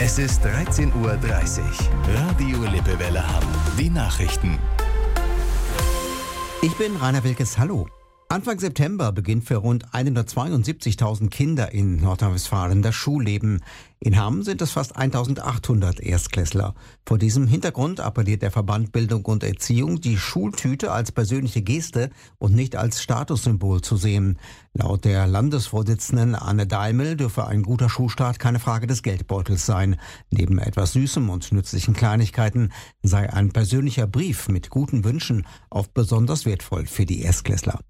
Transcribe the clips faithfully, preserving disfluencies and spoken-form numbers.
Es ist dreizehn Uhr dreißig. Radio Lippewelle Hamm. Die Nachrichten. Ich bin Rainer Wilkes. Hallo. Anfang September beginnt für rund hundertzweiundsiebzigtausend Kinder in Nordrhein-Westfalen das Schulleben. In Hamm sind es fast eintausendachthundert Erstklässler. Vor diesem Hintergrund appelliert der Verband Bildung und Erziehung, die Schultüte als persönliche Geste und nicht als Statussymbol zu sehen. Laut der Landesvorsitzenden Anne Daimel dürfe ein guter Schulstart keine Frage des Geldbeutels sein. Neben etwas Süßem und nützlichen Kleinigkeiten sei ein persönlicher Brief mit guten Wünschen oft besonders wertvoll für die Erstklässler.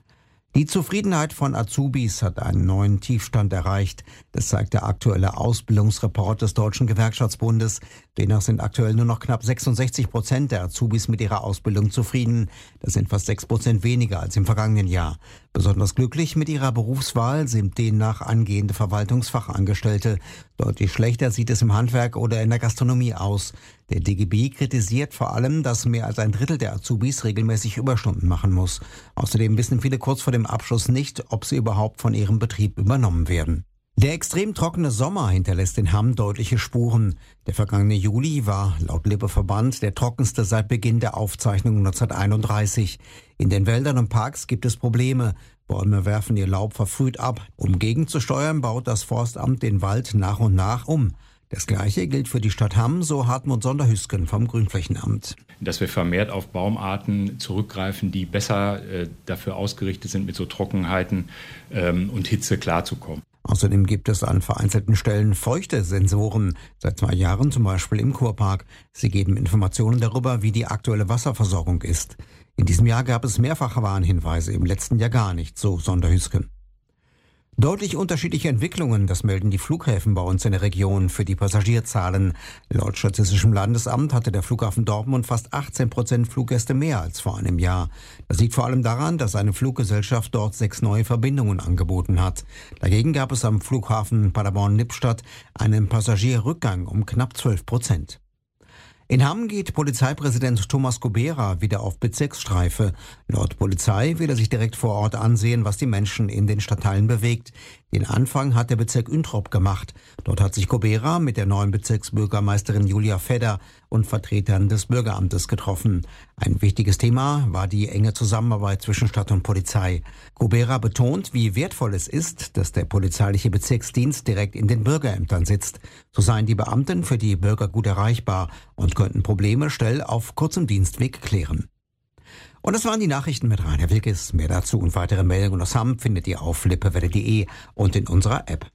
Die Zufriedenheit von Azubis hat einen neuen Tiefstand erreicht. Das zeigt der aktuelle Ausbildungsreport des Deutschen Gewerkschaftsbundes. Demnach sind aktuell nur noch knapp sechsundsechzig Prozent der Azubis mit ihrer Ausbildung zufrieden. Das sind fast sechs Prozent weniger als im vergangenen Jahr. Besonders glücklich mit ihrer Berufswahl sind demnach angehende Verwaltungsfachangestellte. Deutlich schlechter sieht es im Handwerk oder in der Gastronomie aus. Der D G B kritisiert vor allem, dass mehr als ein Drittel der Azubis regelmäßig Überstunden machen muss. Außerdem wissen viele kurz vor dem Abschluss nicht, ob sie überhaupt von ihrem Betrieb übernommen werden. Der extrem trockene Sommer hinterlässt in Hamm deutliche Spuren. Der vergangene Juli war laut Lippe-Verband der trockenste seit Beginn der Aufzeichnung neunzehnhunderteinunddreißig. In den Wäldern und Parks gibt es Probleme. Bäume werfen ihr Laub verfrüht ab. Um gegenzusteuern, baut das Forstamt den Wald nach und nach um. Das Gleiche gilt für die Stadt Hamm, so Hartmut Sonderhüsken vom Grünflächenamt. Dass wir vermehrt auf Baumarten zurückgreifen, die besser äh, dafür ausgerichtet sind, mit so Trockenheiten ähm, und Hitze klarzukommen. Außerdem gibt es an vereinzelten Stellen feuchte Sensoren, seit zwei Jahren zum Beispiel im Kurpark. Sie geben Informationen darüber, wie die aktuelle Wasserversorgung ist. In diesem Jahr gab es mehrfache Warnhinweise, im letzten Jahr gar nicht, so Sonderhüsken. Deutlich unterschiedliche Entwicklungen, das melden die Flughäfen bei uns in der Region für die Passagierzahlen. Laut Statistischem Landesamt hatte der Flughafen Dortmund fast achtzehn Prozent Fluggäste mehr als vor einem Jahr. Das liegt vor allem daran, dass eine Fluggesellschaft dort sechs neue Verbindungen angeboten hat. Dagegen gab es am Flughafen Paderborn-Lippstadt einen Passagierrückgang um knapp zwölf Prozent. In Hamm geht Polizeipräsident Thomas Kubera wieder auf Bezirksstreife. Laut Polizei will er sich direkt vor Ort ansehen, was die Menschen in den Stadtteilen bewegt. Den Anfang hat der Bezirk Üntrop gemacht. Dort hat sich Kubera mit der neuen Bezirksbürgermeisterin Julia Fedder und Vertretern des Bürgeramtes getroffen. Ein wichtiges Thema war die enge Zusammenarbeit zwischen Stadt und Polizei. Kubera betont, wie wertvoll es ist, dass der polizeiliche Bezirksdienst direkt in den Bürgerämtern sitzt. So seien die Beamten für die Bürger gut erreichbar und könnten Probleme schnell auf kurzem Dienstweg klären. Und das waren die Nachrichten mit Rainer Wilkes. Mehr dazu und weitere Meldungen aus Hamm findet ihr auf lippewelle punkt de und in unserer App.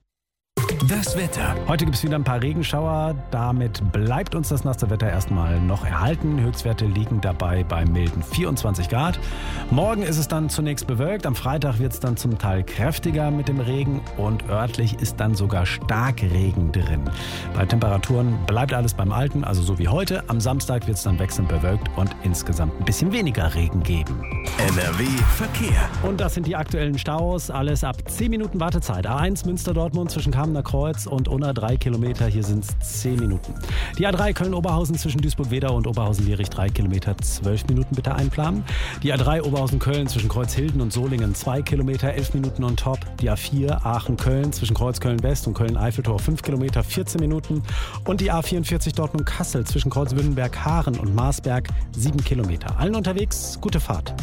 Das Wetter. Heute gibt es wieder ein paar Regenschauer. Damit bleibt uns das nasse Wetter erstmal noch erhalten. Höchstwerte liegen dabei bei milden vierundzwanzig Grad. Morgen ist es dann zunächst bewölkt. Am Freitag wird es dann zum Teil kräftiger mit dem Regen und örtlich ist dann sogar Starkregen drin. Bei Temperaturen bleibt alles beim Alten, also so wie heute. Am Samstag wird es dann wechselnd bewölkt und insgesamt ein bisschen weniger Regen geben. N R W Verkehr. Und das sind die aktuellen Staus. Alles ab zehn Minuten Wartezeit. A eins Münster-Dortmund zwischen Kamener Kreuz und Unna drei Kilometer. Hier sind es zehn Minuten. Die A drei Köln-Oberhausen zwischen Duisburg-Wedau und Oberhausen-Lierich drei Kilometer. zwölf Minuten bitte einplanen. Die A drei Oberhausen-Köln zwischen Kreuzhilden und Solingen zwei Kilometer. elf Minuten on top. Die A vier Aachen-Köln zwischen Kreuz-Köln-West und Köln-Eiffeltor fünf Kilometer. vierzehn Minuten. Und die A vierundvierzig Dortmund-Kassel zwischen Kreuz-Wünnenberg-Haaren und Marsberg sieben Kilometer. Allen unterwegs, gute Fahrt.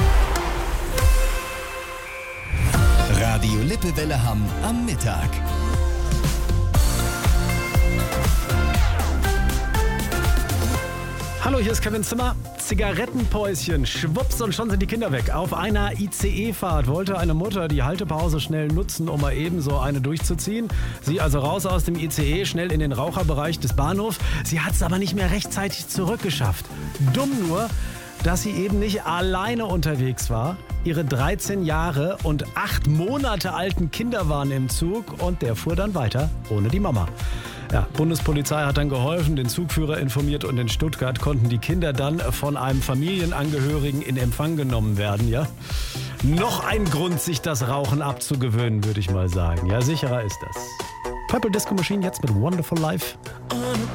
Radio Lippewelle Hamm am Mittag. Hallo, hier ist Kevin Zimmer. Zigarettenpäuschen, schwupps und schon sind die Kinder weg. Auf einer I C E-Fahrt wollte eine Mutter die Haltepause schnell nutzen, um mal eben so eine durchzuziehen. Sie also raus aus dem I C E, schnell in den Raucherbereich des Bahnhofs. Sie hat es aber nicht mehr rechtzeitig zurückgeschafft. Dumm nur, dass sie eben nicht alleine unterwegs war. Ihre dreizehn Jahre und acht Monate alten Kinder waren im Zug und der fuhr dann weiter ohne die Mama. Ja, Bundespolizei hat dann geholfen, den Zugführer informiert und in Stuttgart konnten die Kinder dann von einem Familienangehörigen in Empfang genommen werden. Ja? Noch ein Grund, sich das Rauchen abzugewöhnen, würde ich mal sagen. Ja, sicherer ist das. Purple Disco Machine jetzt mit Wonderful Life.